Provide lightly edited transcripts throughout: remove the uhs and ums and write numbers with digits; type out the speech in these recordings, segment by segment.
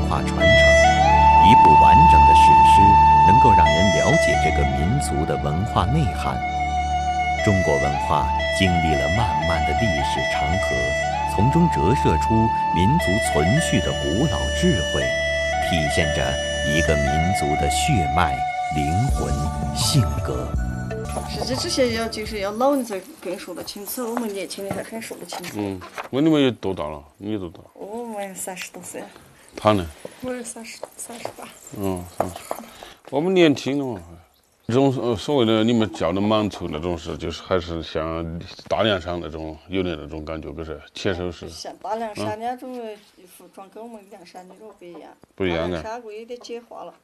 化传承。一部完整的史诗能够让人了解这个民族的文化内涵。中国文化经历了漫漫的历史长河，从中折射出民族存续的古老智慧，体现着一个民族的血脉、灵魂、性格。 实际这些就是要老人才更说得清楚，我们年轻人还很说得清楚。 问你们有多大了？你有多大？ 我们30多岁。 他呢？ 我有38。 30。我们年轻了嘛。这种所谓的你们叫的满族那种是，就是还是像大凉山那种有点那种感觉，不是切手式。 像大凉山那种服装跟我们凉山那种不一样。 不一样啊。 大凉山我有点简化了。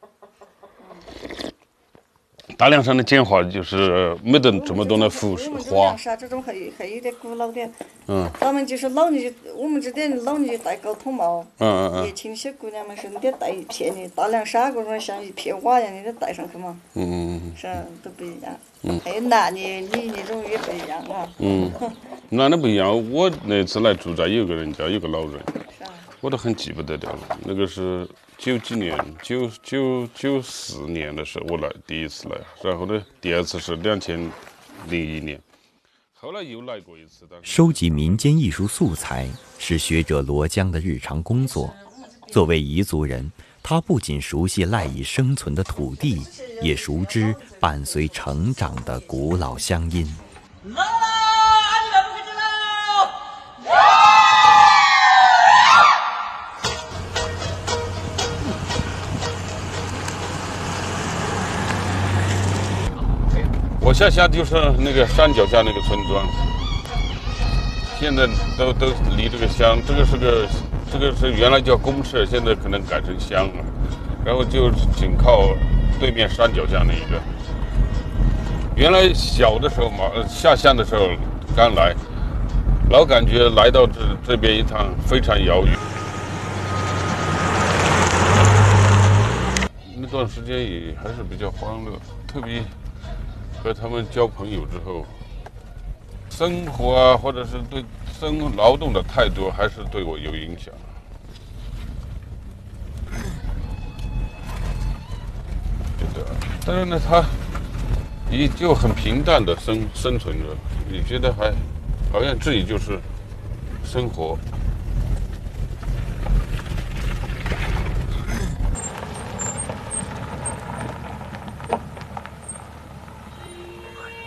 大凉山的简化就是没得这么多的服饰花。 凉山这种还有点古老点。咱们就是老年，我们这点老年戴高筒帽。年轻些姑娘们是你得戴一片的，大凉山这种像一片瓦一样，你得戴上去嘛。是都不一样。还有男的、女的这种也不一样啊。 男的不一样。我那次来住在有个人家，有个老人，我都很记不得掉了。那个是90几年，94年的时候我来第一次来，然后呢，第二次是2001年，后来又来过一次。 收集民间艺术素材是学者罗江的日常工作。作为彝族人，他不仅熟悉赖以生存的土地，也熟知伴随成长的古老乡音。 我下就是那个山脚下那个村庄，现在都离这个乡，这个是原来叫公社，现在可能改成乡了，然后就紧靠对面山脚下那一个。原来小的时候嘛，下乡的时候刚来，老感觉来到这边一趟非常遥远。那段时间也还是比较欢乐，特别和他们交朋友之后，生活啊，或者是对劳动的态度，还是对我有影响。但是呢，他也就很平淡的生存着，你觉得还好像自己就是生活。